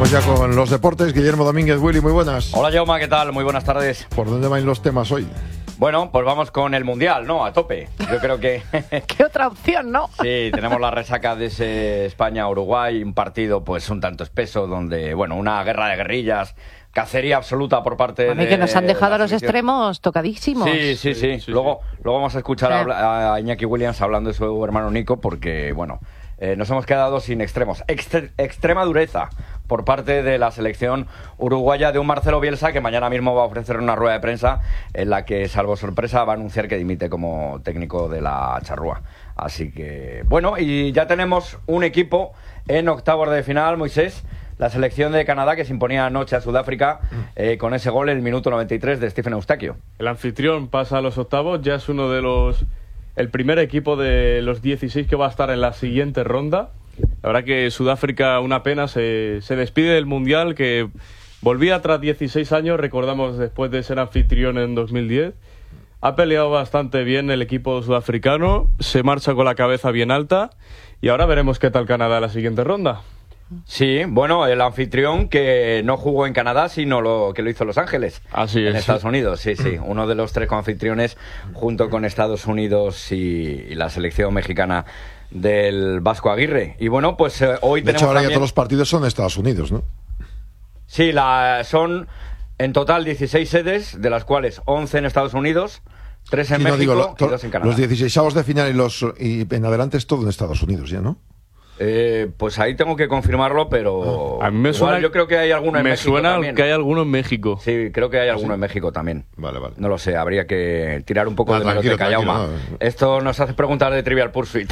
Vamos ya con los deportes. Guillermo Domínguez, Willy, muy buenas. Hola, Jaume, ¿qué tal? Muy buenas tardes. ¿Por dónde van los temas hoy? Bueno, pues vamos con el Mundial, ¿no? A tope. Yo creo que... ¿Qué otra opción, no? Sí, tenemos la resaca de ese España-Uruguay, un partido pues un tanto espeso donde, bueno, una guerra de guerrillas, cacería absoluta por parte de... que nos han dejado a los selección. extremos tocadísimos. Sí. Luego vamos a escuchar a Iñaki Williams hablando de su hermano Nico porque, bueno, nos hemos quedado sin extremos. Extrema dureza por parte de la selección uruguaya de un Marcelo Bielsa que mañana mismo va a ofrecer una rueda de prensa en la que, salvo sorpresa, va a anunciar que dimite como técnico de la charrúa. Así que, bueno, y ya tenemos un equipo en octavos de final, Moisés. La selección de Canadá que se imponía anoche a Sudáfrica con ese gol en el minuto 93 de Stephen Eustaquio. El anfitrión pasa a los octavos, ya es uno de los... el primer equipo de los 16 que va a estar en la siguiente ronda. La verdad que Sudáfrica, una pena, se despide del Mundial, que volvía tras 16 años, recordamos, después de ser anfitrión en 2010. Ha peleado bastante bien el equipo sudafricano, se marcha con la cabeza bien alta y ahora veremos qué tal Canadá en la siguiente ronda. Sí, bueno, el anfitrión que no jugó en Canadá, sino lo hizo en Los Ángeles. Así es. En Estados Unidos, sí. Uno de los tres coanfitriones junto con Estados Unidos y la selección mexicana del Vasco Aguirre. Y bueno, pues hoy de tenemos hecho, ahora también... ya todos los partidos son de Estados Unidos, ¿no? Sí, son en total 16 sedes, de las cuales 11 en Estados Unidos, 3 en México y 2 en Canadá. Los 16avos de final y en adelante es todo en Estados Unidos ya, ¿no? Pues ahí tengo que confirmarlo, pero a mí me suena, yo creo que hay alguno en México también. Me suena que hay alguno en México. Sí, creo que hay alguno en México también. Vale. No lo sé, habría que tirar un poco de meroteca, tranquilo, Jaume. Esto nos hace preguntar de Trivial Pursuit.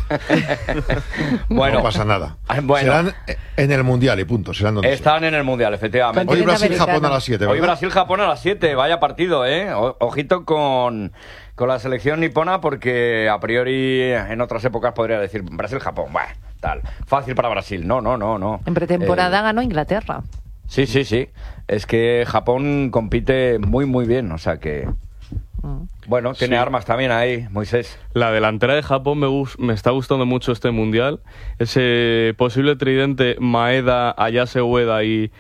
Bueno, no pasa nada. Bueno, serán en el Mundial y punto. Están en el Mundial, efectivamente. Hoy Brasil-Japón a las 7, ¿verdad? Hoy Brasil-Japón a las 7, vaya partido, ¿eh? Ojito con la selección nipona, porque a priori en otras épocas podría decir Brasil-Japón, tal. Fácil para Brasil. No. En pretemporada ganó Inglaterra. Sí. Es que Japón compite muy, muy bien, o sea que... Bueno, tiene armas también ahí, Moisés. La delantera de Japón me está gustando mucho este Mundial. Ese posible tridente Maeda, Ayase Ueda y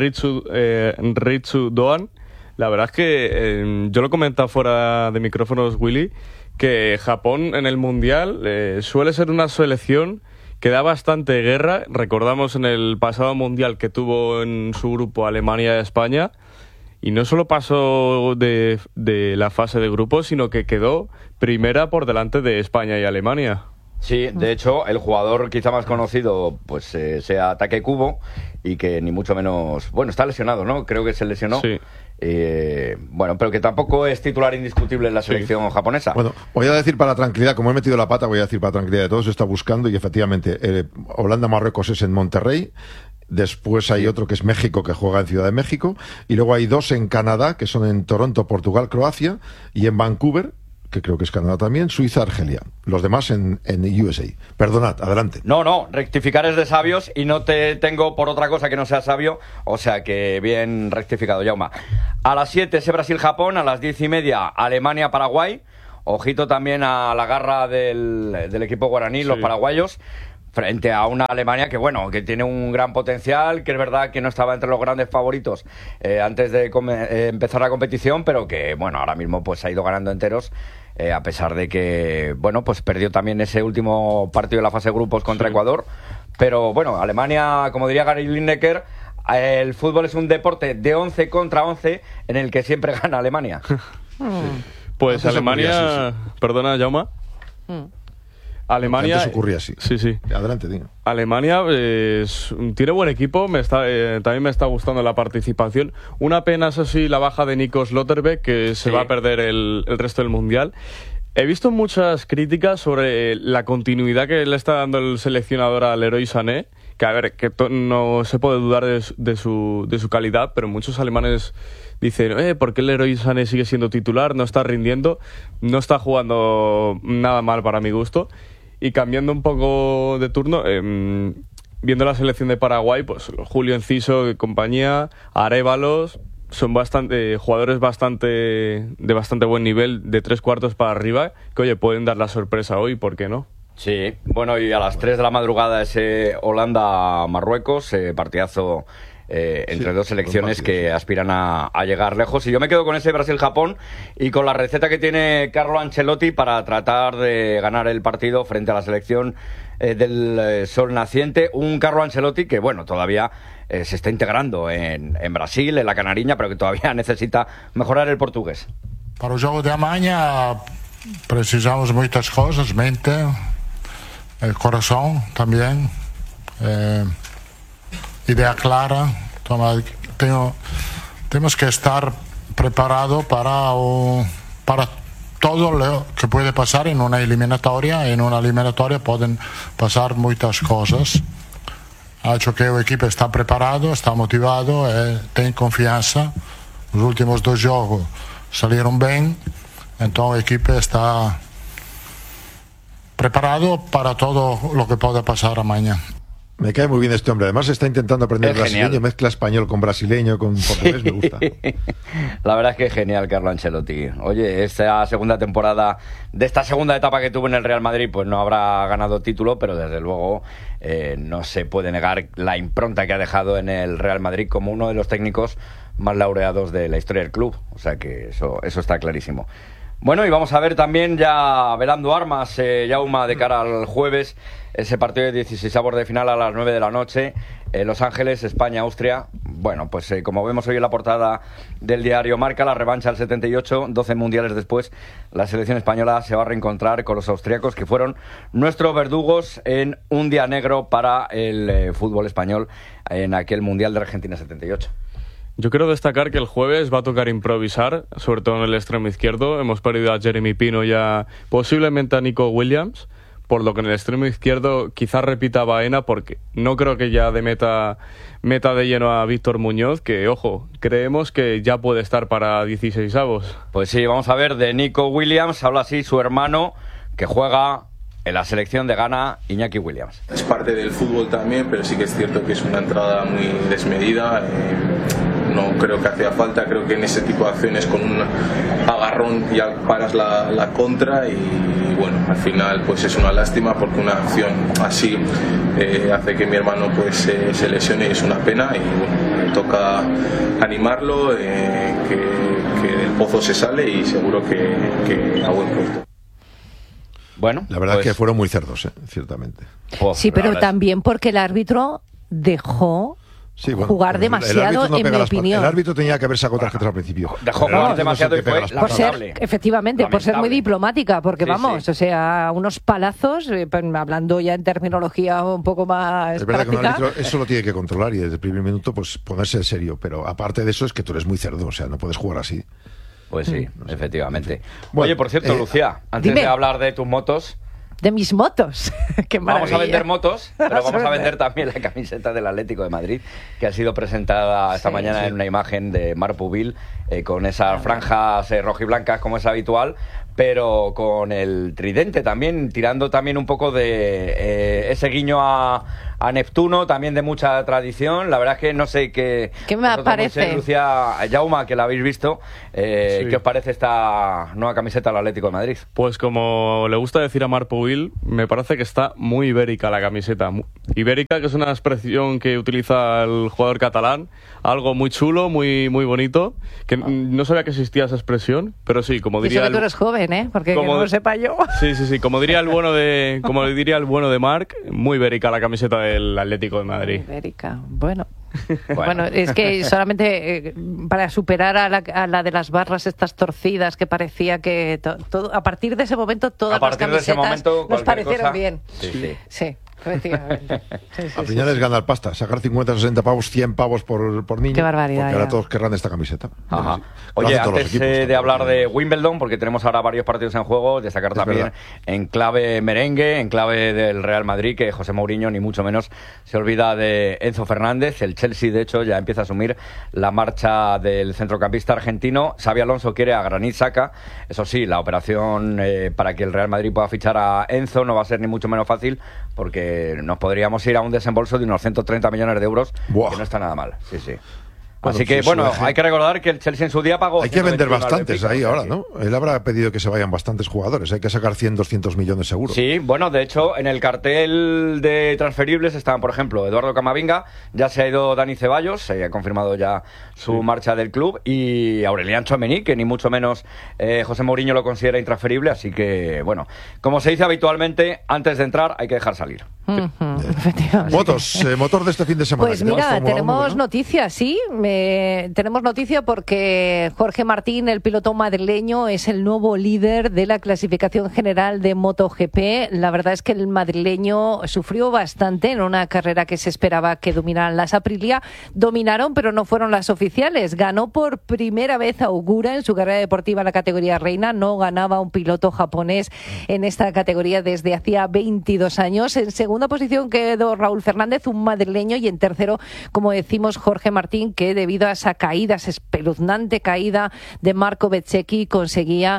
Ritsu Doan. La verdad es que yo lo comentaba fuera de micrófonos, Willy, que Japón en el Mundial suele ser una selección que da bastante guerra. Recordamos en el pasado Mundial que tuvo en su grupo Alemania y España, y no solo pasó de la fase de grupos, sino que quedó primera por delante de España y Alemania. Sí, de hecho, el jugador quizá más conocido pues sea Take Kubo, y que ni mucho menos... Bueno, está lesionado, ¿no? Creo que se lesionó. Sí. Bueno, pero que tampoco es titular indiscutible en la selección japonesa. Bueno, voy a decir para tranquilidad, como he metido la pata, voy a decir para tranquilidad de todos, se está buscando, y efectivamente Holanda-Marruecos es en Monterrey. Después hay otro que es México, que juega en Ciudad de México, y luego hay 2 en Canadá, que son en Toronto, Portugal, Croacia, y en Vancouver, que creo que es Canadá también, Suiza, Argelia. Los demás en USA. Perdonad, adelante. No, rectificar es de sabios, y no te tengo por otra cosa que no sea sabio, o sea que bien rectificado, Jaume. A las 7 ese Brasil-Japón, a las 10:30 Alemania-Paraguay. Ojito también a la garra del equipo guaraní, los paraguayos, frente a una Alemania que, bueno, que tiene un gran potencial, que es verdad que no estaba entre los grandes favoritos antes de empezar la competición, pero que, bueno, ahora mismo pues ha ido ganando enteros, a pesar de que, bueno, pues perdió también ese último partido de la fase de grupos contra Ecuador. Pero, bueno, Alemania, como diría Gary Lineker, el fútbol es un deporte de 11 contra 11 en el que siempre gana Alemania. Pues antes Alemania... Perdona, Jaume. Alemania... Antes ocurría así. Sí. Adelante, diga. Alemania tiene buen equipo, también me está gustando la participación. Una pena, eso sí, la baja de Nico Schlotterbeck, que se va a perder el resto del Mundial. He visto muchas críticas sobre la continuidad que le está dando el seleccionador al Leroy Sané, que a ver, que no se puede dudar de su calidad, pero muchos alemanes dicen, ¿por qué el Leroy Sané sigue siendo titular? No está rindiendo, no está jugando nada mal para mi gusto. Y cambiando un poco de turno, viendo la selección de Paraguay, pues Julio Enciso y compañía, Arévalos, son jugadores de bastante buen nivel, de 3 cuartos para arriba, que oye, pueden dar la sorpresa hoy, ¿por qué no? Sí, bueno, y a las 3 de la madrugada ese Holanda-Marruecos, partidazo entre dos selecciones que aspiran a llegar lejos. Y yo me quedo con ese Brasil-Japón y con la receta que tiene Carlo Ancelotti para tratar de ganar el partido frente a la selección del sol naciente. Un Carlo Ancelotti que, bueno, todavía se está integrando en Brasil, en la Canariña, pero que todavía necesita mejorar el portugués. Para o jogo de amanhã precisamos muitas coisas, mente, coração também, idea clara. Temos que estar preparados para todo lo que puede pasar en una eliminatoria. En una eliminatoria pueden pasar muchas cosas. Ha hecho que el equipo está preparado, está motivado, tiene confianza. Los últimos 2 jogos salieron bien, entonces el equipo está preparado para todo lo que pueda pasar mañana. Me cae muy bien este hombre. Además está intentando aprender brasileño, genial. Mezcla español con brasileño, con portugués, me gusta. La verdad es que es genial Carlo Ancelotti. Oye, esta segunda temporada, de esta segunda etapa que tuvo en el Real Madrid, pues no habrá ganado título, pero desde luego no se puede negar la impronta que ha dejado en el Real Madrid como uno de los técnicos más laureados de la historia del club. O sea que eso está clarísimo. Bueno, y vamos a ver también, ya velando armas, Jaume, de cara al jueves, ese partido de 16avos de final a las 9 de la noche, Los Ángeles, España-Austria. Bueno, pues como vemos hoy en la portada del diario Marca, la revancha del 78, 12 mundiales después, la selección española se va a reencontrar con los austríacos, que fueron nuestros verdugos en un día negro para el fútbol español en aquel mundial de Argentina 78. Yo quiero destacar que el jueves va a tocar improvisar, sobre todo en el extremo izquierdo. Hemos perdido a Jeremy Pino y posiblemente a Nico Williams, por lo que en el extremo izquierdo quizás repita Baena, porque no creo que ya meta de lleno a Víctor Muñoz, que, ojo, creemos que ya puede estar para 16avos. Pues sí, vamos a ver, de Nico Williams, habla así su hermano, que juega en la selección de Ghana, Iñaki Williams. Es parte del fútbol también, pero sí que es cierto que es una entrada muy desmedida. No creo que hacía falta, creo que en ese tipo de acciones con un agarrón ya paras la contra y bueno, al final pues es una lástima porque una acción así hace que mi hermano pues se lesione y es una pena y bueno, me toca animarlo, que del pozo se sale y seguro que a buen puerto. Bueno, la verdad es que fueron muy cerdos, ciertamente. Sí, pero también porque el árbitro dejó jugar demasiado, en mi opinión. El árbitro tenía que haber sacado tarjetas al principio. Dejó jugar demasiado y fue lamentable. Efectivamente, por ser muy diplomática, porque o sea, unos palazos, hablando ya en terminología un poco más es verdad práctica. Que un árbitro eso lo tiene que controlar y desde el primer minuto pues ponerse en serio, pero aparte de eso es que tú eres muy cerdo, o sea, no puedes jugar así. Pues sí, efectivamente. Bueno, oye, por cierto, Lucía, antes de hablar de tus motos... De mis motos. Qué maravilla. Vamos a vender motos, pero vamos a vender también la camiseta del Atlético de Madrid, que ha sido presentada esta mañana en una imagen de Marc Pubil, con esas franjas rojiblancas como es habitual, pero con el tridente también, tirando también un poco de ese guiño a Neptuno, también de mucha tradición. La verdad es que no sé qué me parece, Lucía, Jaume, que la habéis visto, ¿qué os parece esta nueva camiseta del Atlético de Madrid? Pues como le gusta decir a Marc Pubil, me parece que está muy ibérica la camiseta. Ibérica, que es una expresión que utiliza el jugador catalán, algo muy chulo, muy, muy bonito, que no sabía que existía esa expresión, pero sí, como diría... Eso que tú eres joven, porque como, que no lo sepa yo. Sí, como diría el bueno de Marc, muy ibérica la camiseta del Atlético de Madrid. Ibérica, bueno, es que solamente para superar a la de las barras estas torcidas, que parecía que todo, a partir de ese momento todas las camisetas nos parecieron bien. Sí. Efectivamente. Al final es ganar pasta, sacar 50, 60 pavos, 100 pavos por niño. Qué barbaridad. Porque ahora todos querrán esta camiseta. Ajá. Oye, antes de hablar de Wimbledon, porque tenemos ahora varios partidos en juego, destacar también en clave merengue, en clave del Real Madrid, que José Mourinho ni mucho menos se olvida de Enzo Fernández. El Chelsea, de hecho, ya empieza a asumir la marcha del centrocampista argentino. Xabi Alonso quiere a Granit Xhaka. Eso sí, la operación para que el Real Madrid pueda fichar a Enzo no va a ser ni mucho menos fácil, porque nos podríamos ir a un desembolso de unos 130 millones de euros, que no está nada mal. Sí. Así que, bueno, hay que recordar que el Chelsea en su día pagó... Hay que vender bastantes ahí ahora, ¿no? Él habrá pedido que se vayan bastantes jugadores. Hay que sacar 100, 200 millones seguro. Sí, bueno, de hecho, en el cartel de transferibles estaban, por ejemplo, Eduardo Camavinga, ya se ha ido Dani Ceballos, se ha confirmado ya su marcha del club, y Aurelian Tchouaméni, que ni mucho menos José Mourinho lo considera intransferible, así que, bueno, como se dice habitualmente, antes de entrar hay que dejar salir. Motos, motor de este fin de semana. Pues mira, tenemos noticias, sí. Tenemos noticia porque Jorge Martín, el piloto madrileño, es el nuevo líder de la clasificación general de MotoGP. La verdad es que el madrileño sufrió bastante en una carrera que se esperaba que dominaran las Aprilia. Dominaron, pero no fueron las oficiales. Ganó por primera vez Augura en su carrera deportiva en la categoría reina. No ganaba un piloto japonés en esta categoría desde hacía 22 años. En segunda posición quedó Raúl Fernández, un madrileño, y en tercero, como decimos, Jorge Martín, que debido a esa caída, esa espeluznante caída de Marco Bezzecchi, conseguía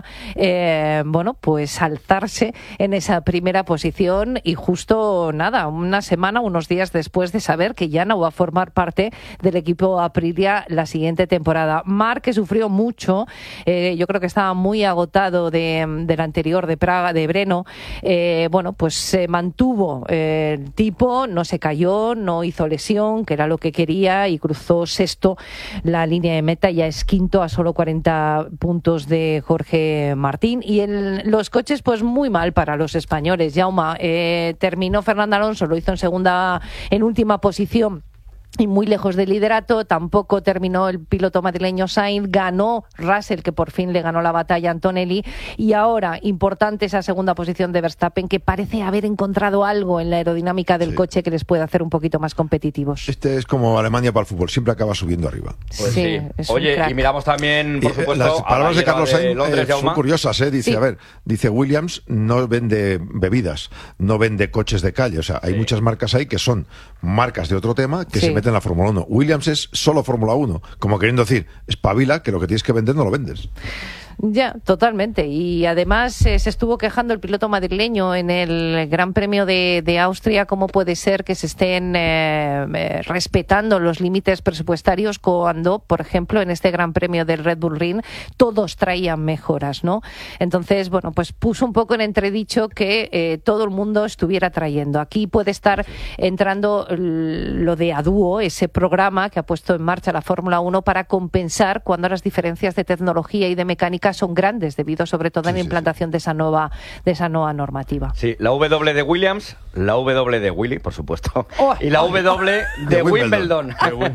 pues alzarse en esa primera posición, y justo una semana, unos días después de saber que ya no va a formar parte del equipo Aprilia la siguiente temporada. Marc, que sufrió mucho, yo creo que estaba muy agotado del anterior de Praga, de Breno, pues se mantuvo el tipo, no se cayó, no hizo lesión, que era lo que quería, y cruzó sexto la línea de meta. Ya es quinto a solo 40 puntos de Jorge Martín. Y los coches, pues muy mal para los españoles. Jaume, terminó Fernando Alonso, lo hizo en última posición, y muy lejos del liderato. Tampoco terminó el piloto madrileño Sainz. Ganó Russell, que por fin le ganó la batalla a Antonelli. Y ahora, importante esa segunda posición de Verstappen, que parece haber encontrado algo en la aerodinámica del coche que les puede hacer un poquito más competitivos. Este es como Alemania para el fútbol, siempre acaba subiendo arriba. Pues sí. Oye, y miramos también, por supuesto, las palabras de Carlos Sainz Londres, son curiosas, ¿eh? Dice, Williams no vende bebidas, no vende coches de calle. O sea, hay muchas marcas ahí que son marcas de otro tema que se meten en la Fórmula 1. Williams es solo Fórmula 1, como queriendo decir, espabila, que lo que tienes que vender no lo vendes. Ya, totalmente. Y además se estuvo quejando el piloto madrileño en el Gran Premio de Austria, cómo puede ser que se estén respetando los límites presupuestarios cuando, por ejemplo, en este Gran Premio del Red Bull Ring todos traían mejoras, ¿no? Entonces, pues puso un poco en entredicho que todo el mundo estuviera trayendo. Aquí puede estar entrando lo de ADUO, ese programa que ha puesto en marcha la Fórmula 1 para compensar cuando las diferencias de tecnología y de mecánica son grandes, debido sobre todo a la implantación de esa nueva normativa. Sí, la W de Williams, la W de Willy, por supuesto, y la W de Wimbledon.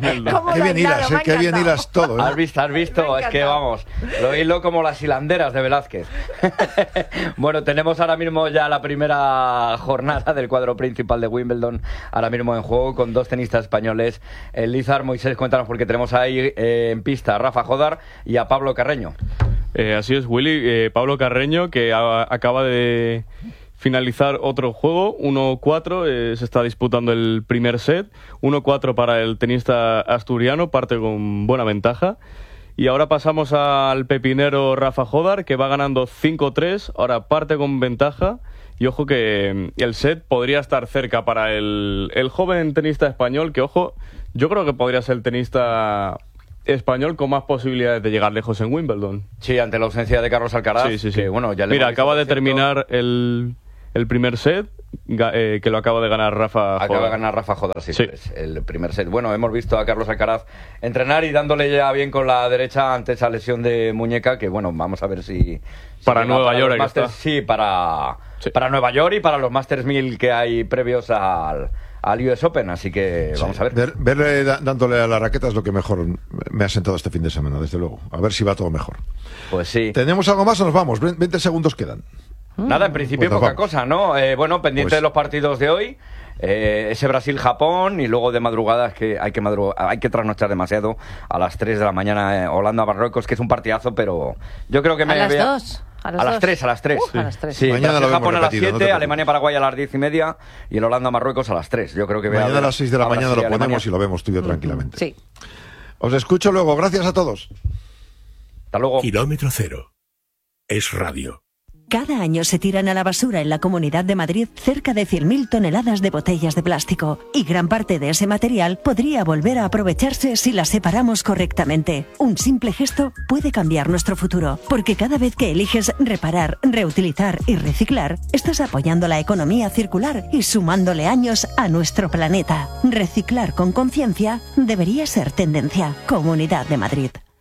Qué bien hilas todo, ¿eh? Has visto, es que vamos, lo hilo como las hilanderas de Velázquez. Bueno, tenemos ahora mismo ya la primera jornada del cuadro principal de Wimbledon, ahora mismo en juego, con dos tenistas españoles. Lizar, Moisés, cuéntanos, porque tenemos ahí en pista a Rafa Jodar y a Pablo Carreño. Así es, Willy. Pablo Carreño, que acaba de finalizar otro juego, 1-4, se está disputando el primer set, 1-4 para el tenista asturiano, parte con buena ventaja. Y ahora pasamos al pepinero Rafa Jodar, que va ganando 5-3, ahora parte con ventaja. Y ojo que el set podría estar cerca para el joven tenista español, que ojo, yo creo que podría ser el tenista español con más posibilidades de llegar lejos en Wimbledon. Sí, ante la ausencia de Carlos Alcaraz. Sí. Que, bueno, ya mira, acaba de terminar el primer set, que lo acaba de ganar Rafa Jodar. Acaba de ganar Rafa Jodar, sí. El primer set. Bueno, hemos visto a Carlos Alcaraz entrenar y dándole ya bien con la derecha ante esa lesión de muñeca, que bueno, vamos a ver si para Nueva York Masters, sí, para Nueva York y para los Masters 1000 que hay previos al US Open, así que vamos a ver. Verle dándole a la raqueta es lo que mejor me ha sentado este fin de semana, desde luego. A ver si va todo mejor. Pues sí. ¿Tenemos algo más o nos vamos? 20 segundos quedan. Nada, en principio pues poca cosa, ¿no? Pendiente de los partidos de hoy, ese Brasil-Japón, y luego de madrugada, es que hay que trasnochar demasiado, a las 3 de la mañana, Holanda-Marruecos, que es un partidazo, pero yo creo que ¿A las 2? A las 3. A las 3. Sí, mañana lo Japón vemos a las 7, no Alemania-Paraguay a las 10:30 y el Holanda-Marruecos a las 3. Yo creo que mañana a las 6 de la mañana lo ponemos y lo vemos tú y yo tranquilamente. Sí. Os escucho luego. Gracias a todos. Hasta luego. Kilómetro Cero. Es radio. Cada año se tiran a la basura en la Comunidad de Madrid cerca de 100.000 toneladas de botellas de plástico, y gran parte de ese material podría volver a aprovecharse si las separamos correctamente. Un simple gesto puede cambiar nuestro futuro, porque cada vez que eliges reparar, reutilizar y reciclar, estás apoyando la economía circular y sumándole años a nuestro planeta. Reciclar con conciencia debería ser tendencia. Comunidad de Madrid.